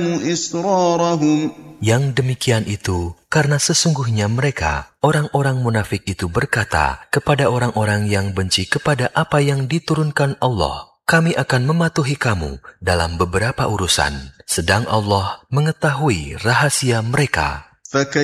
إسرارهم. Yang demikian itu karena sesungguhnya mereka, orang-orang munafik itu berkata kepada orang-orang yang benci kepada apa yang diturunkan Allah, kami akan mematuhi kamu dalam beberapa urusan, sedang Allah mengetahui rahasia mereka.